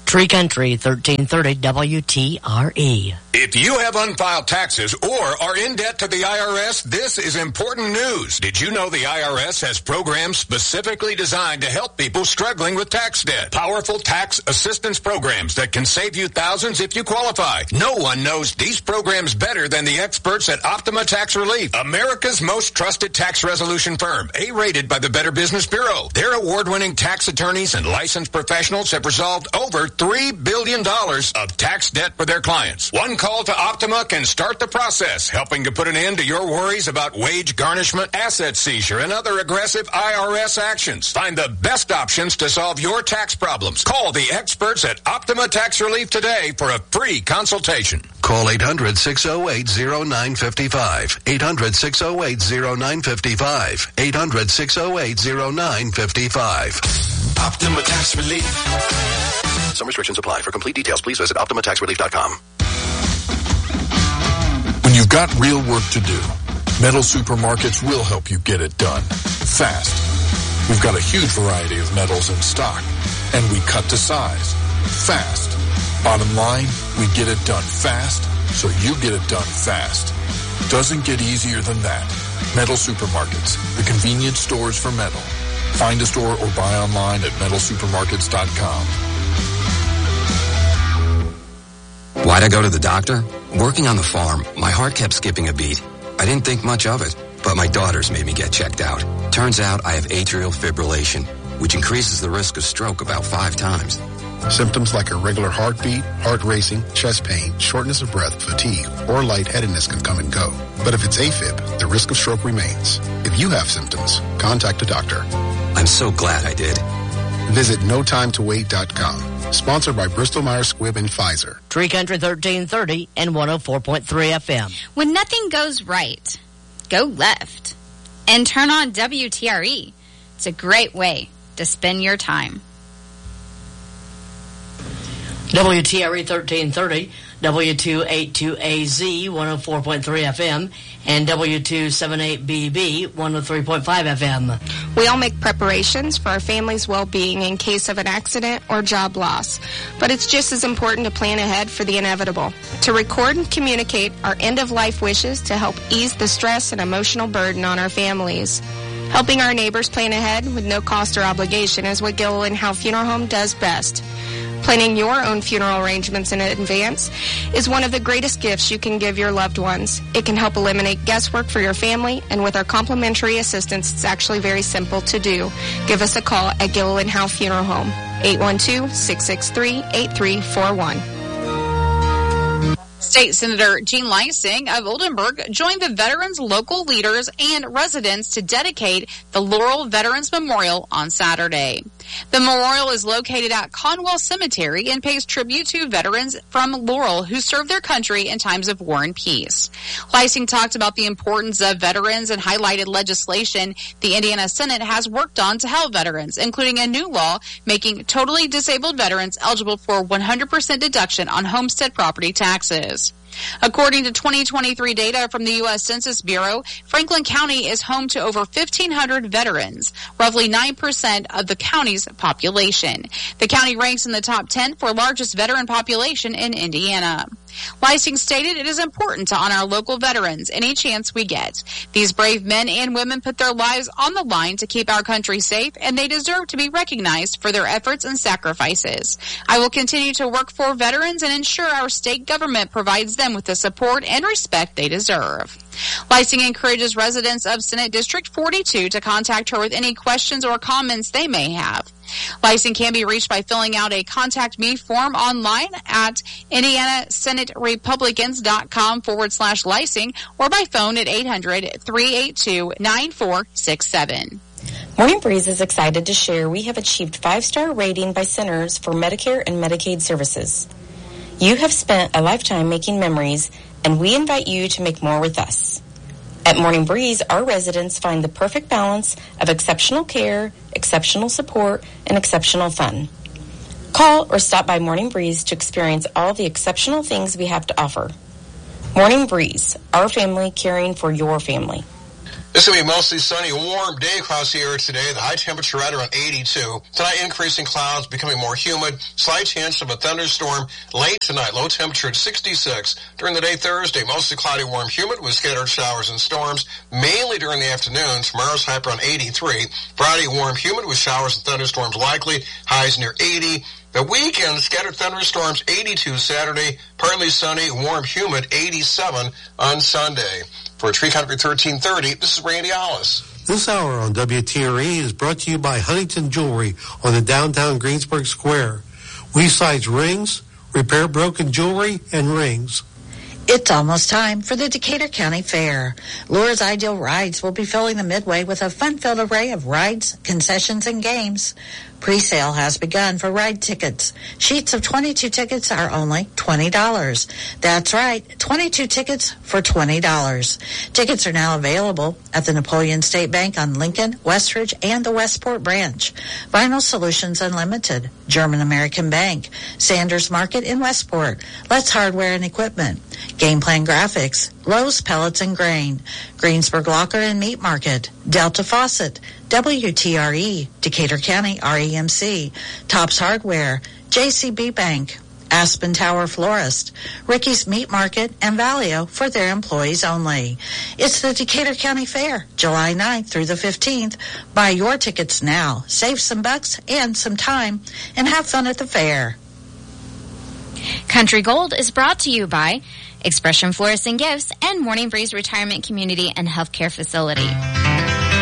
Tree Country 1330 WTRE. If you have unfiled taxes or are in debt to the IRS, this is important news. Did you know the IRS has programs specifically designed to help people struggling with tax debt? Powerful tax assistance programs that can save you thousands if you qualify. No one knows these programs better than the experts at Optima Tax Relief, America's most trusted tax resolution firm, A-rated by the Better Business Bureau. Their award-winning tax attorneys and licensed professionals have resolved over $3 billion of tax debt for their clients. One call to Optima can start the process, helping to put an end to your worries about wage garnishment, asset seizure, and other aggressive IRS actions. Find the best options to solve your tax problems. Call the experts at Optima Tax Relief today for a free consultation. Call 800-608-0955. 800-608-0955. 800-608-0955. Optima Tax Relief. Some restrictions apply. For complete details, please visit OptimaTaxRelief.com. When you've got real work to do, Metal Supermarkets will help you get it done fast. We've got a huge variety of metals in stock, and we cut to size fast. Bottom line, we get it done fast, so you get it done fast. Doesn't get easier than that. Metal Supermarkets, the convenience stores for metal. Find a store or buy online at metalsupermarkets.com. Why'd I go to the doctor? Working on the farm, my heart kept skipping a beat. I didn't think much of it, but my daughters made me get checked out. Turns out I have atrial fibrillation, which increases the risk of stroke about 5 times. Symptoms like irregular heartbeat, heart racing, chest pain, shortness of breath, fatigue, or lightheadedness can come and go. But if it's AFib, the risk of stroke remains. If you have symptoms, contact a doctor. I'm so glad I did. Visit NoTimeToWait.com. Sponsored by Bristol-Myers Squibb and Pfizer. Tree Country 1330 and 104.3 FM. When nothing goes right, go left and turn on WTRE. It's a great way to spend your time. WTRE 1330, W282AZ 104.3 FM, and W278BB 103.5 FM. We all make preparations for our family's well-being in case of an accident or job loss, but it's just as important to plan ahead for the inevitable. To record and communicate our end-of-life wishes to help ease the stress and emotional burden on our families. Helping our neighbors plan ahead with no cost or obligation is what Gilliland Howe Funeral Home does best. Planning your own funeral arrangements in advance is one of the greatest gifts you can give your loved ones. It can help eliminate guesswork for your family, and with our complimentary assistance, it's actually very simple to do. Give us a call at Gilliland Howe Funeral Home, 812-663-8341. State Senator Jean Leising of Oldenburg joined the veterans, local leaders, and residents to dedicate the Laurel Veterans Memorial on Saturday. The memorial is located at Conwell Cemetery and pays tribute to veterans from Laurel who served their country in times of war and peace. Leising talked about the importance of veterans and highlighted legislation the Indiana Senate has worked on to help veterans, including a new law making totally disabled veterans eligible for 100% deduction on homestead property taxes. According to 2023 data from the U.S. Census Bureau, Franklin County is home to over 1,500 veterans, roughly 9% of the county's population. The county ranks in the top 10 for largest veteran population in Indiana. Leising stated it is important to honor our local veterans any chance we get. These brave men and women put their lives on the line to keep our country safe, and they deserve to be recognized for their efforts and sacrifices. I will continue to work for veterans and ensure our state government provides them with the support and respect they deserve. Leising encourages residents of Senate District 42 to contact her with any questions or comments they may have. Leising can be reached by filling out a Contact Me form online at IndianaSenateRepublicans.com/Leising or by phone at 800-382-9467. Morning Breeze is excited to share we have achieved 5-star rating by Centers for Medicare and Medicaid Services. You have spent a lifetime making memories, and we invite you to make more with us. At Morning Breeze, our residents find the perfect balance of exceptional care, exceptional support, and exceptional fun. Call or stop by Morning Breeze to experience all the exceptional things we have to offer. Morning Breeze, our family caring for your family. It's going to be mostly sunny, warm day across the area today. The high temperature right around 82. Tonight, increasing clouds, becoming more humid. Slight chance of a thunderstorm late tonight. Low temperature at 66. During the day Thursday, mostly cloudy, warm, humid with scattered showers and storms, mainly during the afternoon. Tomorrow's high around 83. Friday, warm, humid with showers and thunderstorms likely. Highs near 80. The weekend, scattered thunderstorms, 82 Saturday. Partly sunny, warm, humid, 87 on Sunday. For Tree Country 1330, this is Randy Hollis. This hour on WTRE is brought to you by Huntington Jewelry on the downtown Greensburg Square. We size rings, repair broken jewelry, and rings. It's almost time for the Decatur County Fair. Lure's Ideal Rides will be filling the midway with a fun-filled array of rides, concessions, and games. Pre-sale has begun for ride tickets. Sheets of 22 tickets are only $20. That's right, 22 tickets for $20. Tickets are now available at the Napoleon State Bank on Lincoln, Westridge, and the Westport branch. Vinyl Solutions Unlimited, German American Bank, Sanders Market in Westport, Let's Hardware and Equipment, Game Plan Graphics, Lowe's Pellets and Grain, Greensburg Locker and Meat Market, Delta Faucet, WTRE, Decatur County REMC, Tops Hardware, JCB Bank, Aspen Tower Florist, Ricky's Meat Market, and Valio for their employees only. It's the Decatur County Fair, July 9th through the 15th. Buy your tickets now. Save some bucks and some time, and have fun at the fair. Country Gold is brought to you by Expression Florists and Gifts and Morning Breeze Retirement Community and Healthcare Facility.